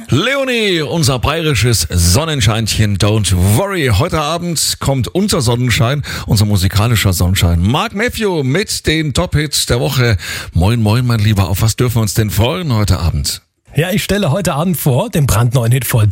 Leonie, unser bayerisches Sonnenscheinchen, don't worry. Heute Abend kommt unser Sonnenschein, unser musikalischer Sonnenschein. Mark Matthew mit den Top-Hits der Woche. Moin, moin, mein Lieber. Auf was dürfen wir uns denn freuen heute Abend? Ja, ich stelle heute Abend vor, den brandneuen Hit von